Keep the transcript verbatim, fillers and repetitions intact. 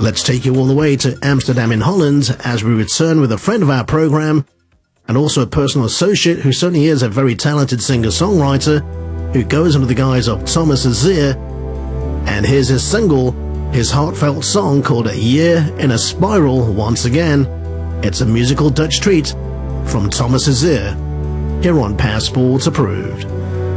Let's take you all the way to Amsterdam in Holland as we return with a friend of our program and also a personal associate who certainly is a very talented singer-songwriter who goes under the guise of Thomas Azier. And here's his single, his heartfelt song called A Year in a Spiral. Once again, it's a musical Dutch treat from Thomas Azier here on Passport Approved.